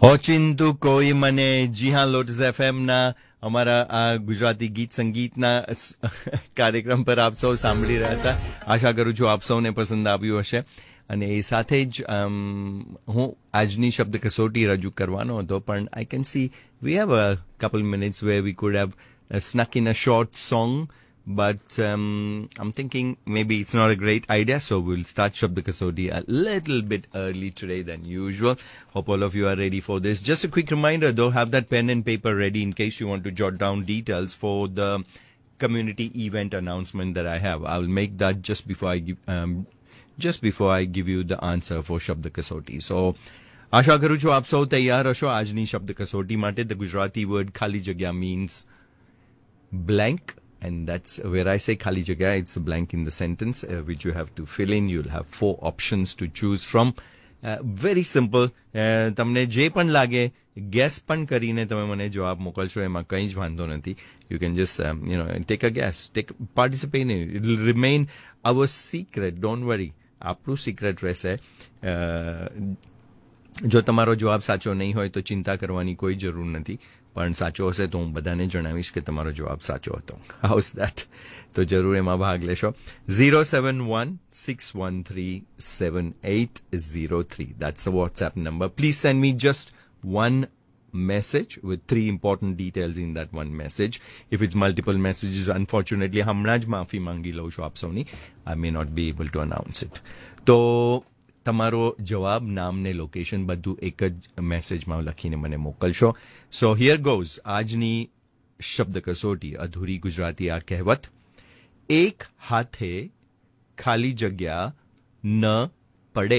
ઓચિંતું કોઈ મને જી હા લોટસ એફએમના અમારા આ ગુજરાતી ગીત સંગીતના કાર્યક્રમ પર આપ સૌ સાંભળી રહ્યા હતા. આશા કરું છું આપ સૌને પસંદ આવ્યું હશે અને એ સાથે જ હું આજની શબ્દ કસોટી રજૂ કરવાનો હતો, પણ I can C we have a couple minutes wear V could have snuck in a short song, but I'm thinking maybe it's not a great idea, so we'll start Shabd Kasoti a little bit early today than usual. Hope all of you are ready for this. Just a quick reminder though, have that pen and paper ready in case you want to jot down details for the community event announcement that I have. I'll make that just before I give you the answer for Shabd Kasoti. So આશા કરું છું આપ સૌ તૈયાર હશો આજની શબ્દ કસોટી માટે. The Gujarati word ખાલી જગ્યા means blank, and that's where I say khali jagah, it's a blank in the sentence which you have to fill in. You'll have 4 options to choose from. Very simple. તમને જે પણ લાગે gas પણ કરીને તમે મને જવાબ મોકલશો, એમાં કંઈ જ વાંધો નથી. You can just take a guess, participate in it. It will remain our secret, don't worry. આપણું સિક્રેટ રહેશે. જો તમારો જવાબ સાચો નહીં હોય તો ચિંતા કરવાની કોઈ જરૂર નથી, પણ સાચો હશે તો હું બધાને જણાવીશ કે તમારો જવાબ સાચો હતો. House that? તો જરૂર એમાં ભાગ લેશો. 07161378003. That's the WhatsApp number. Please send me just one message with 3 important details in that one message. If it's multiple messages, unfortunately હમણાં જ માફી માંગી લઉં છું આપ સૌની. I may not be able to announce it. તો તમારો જવાબ, નામ ને લોકેશન બધું એક જ મેસેજમાં લખીને મને મોકલશો. સો હિયર ગોઝ. આજની શબ્દ કસોટી અધૂરી ગુજરાતી આ કહેવત: એક હાથે ખાલી જગ્યા ન પડે.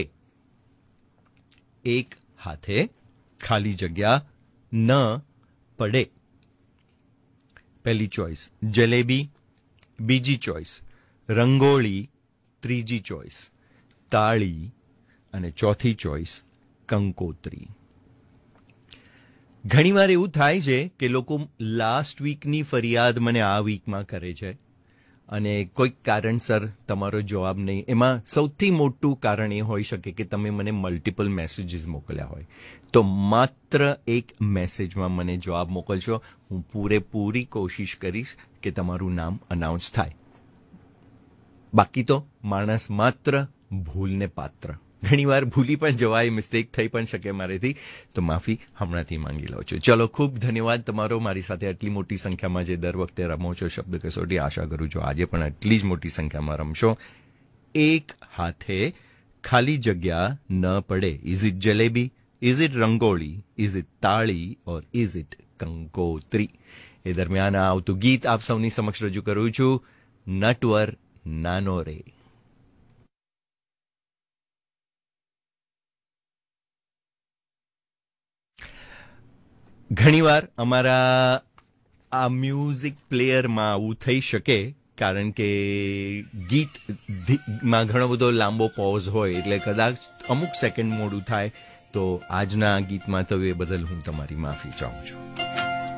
એક હાથે ખાલી જગ્યા ન પડે. પહેલી ચોઇસ જલેબી, બીજી ચોઇસ રંગોળી, ત્રીજી ચોઇસ તાળી અને ચોથી ચોઇસ કંકોત્રી. ઘણીવાર એવું થાય છે કે લોકો લાસ્ટ વીકની ફરિયાદ મને આ વીકમાં કરે છે અને કોઈક કારણસર તમારો જવાબ નહીં. એમાં સૌથી મોટું કારણ એ હોઈ શકે કે તમે મને મલ્ટિપલ મેસેજીસ મોકલ્યા હોય. તો માત્ર એક મેસેજમાં મને જવાબ મોકલશો. હું પૂરેપૂરી કોશિશ કરીશ કે તમારું નામ અનાઉન્સ થાય. બાકી તો માણસ માત્ર ભૂલને પાત્ર. ઘણીવાર ભૂલી પણ જવાય, મિસ્ટેક થઈ પણ શકે મારેથી, તો માફી હમણાંથી માંગી લઉં છું. ચલો, ખૂબ ધન્યવાદ તમારો મારી સાથે આટલી મોટી સંખ્યામાં જે દર વખતે રમો છો શબ્દ કસોટી. આશા કરું છું આજે પણ આટલી જ મોટી સંખ્યામાં રમશો. એક હાથે ખાલી જગ્યા ન પડે. Is it jalebi? Is it rangoli? Is it તાળી? ઓર ઇઝ ઇટ કંકોત્રી? એ દરમિયાન આવતું ગીત આપ સૌની સમક્ષ રજૂ કરું છું. નટવર નાનો રે. ઘણીવાર અમારા આ મ્યુઝિક પ્લેયરમાં આવું થઈ શકે, કારણ કે ગીતમાં ઘણો બધો લાંબો પોઝ હોય, એટલે કદાચ અમુક સેકન્ડ મોડું થાય. તો આજના ગીતમાં તો એ બદલ હું તમારી માફી ચાહું છું.